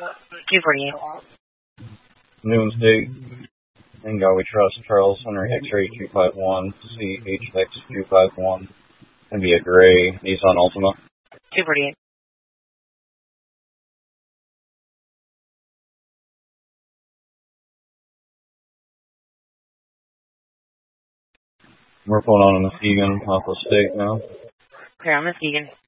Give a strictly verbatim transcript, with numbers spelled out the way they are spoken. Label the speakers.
Speaker 1: two forty-eight.
Speaker 2: Noon's date. Bingo, we trust Charles Henry X-ray two five one, C H X two five one, and be a gray Nissan Altima.
Speaker 1: two forty-eight.
Speaker 2: We're pulling on a Muskegon off of state now.
Speaker 1: Clear on Muskegon.